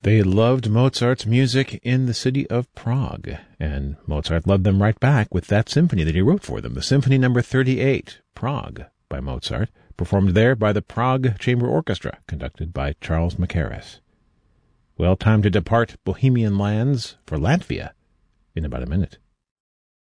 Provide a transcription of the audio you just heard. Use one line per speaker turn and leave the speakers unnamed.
They loved Mozart's music in the city of Prague, and Mozart loved them right back with that symphony that he wrote for them, the Symphony No. 38, Prague, by Mozart, performed there by the Prague Chamber Orchestra, conducted by Charles Mackerras. Well, time to depart Bohemian lands for Latvia in about a minute.